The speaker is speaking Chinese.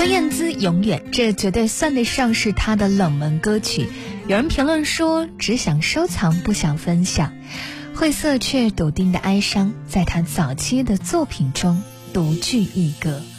孙燕姿永远，这绝对算得上是她的冷门歌曲。有人评论说，只想收藏不想分享，晦涩却笃定的哀伤在她早期的作品中独具一格。